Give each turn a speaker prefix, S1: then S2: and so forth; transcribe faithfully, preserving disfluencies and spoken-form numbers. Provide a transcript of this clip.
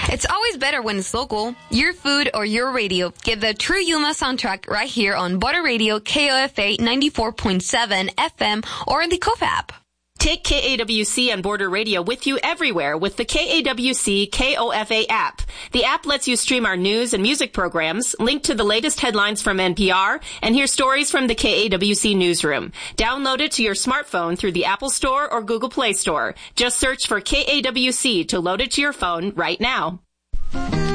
S1: It's always better when it's local. Your food or your radio. Get the True Yuma soundtrack right here on Border Radio K O F A ninety-four point seven F M or in the K O F app.
S2: Take K A W C and Border Radio with you everywhere with the K A W C K O F A app. The app lets you stream our news and music programs, link to the latest headlines from N P R, and hear stories from the K A W C newsroom. Download it to your smartphone through the Apple Store or Google Play Store. Just search for K A W C to load it to your phone right now.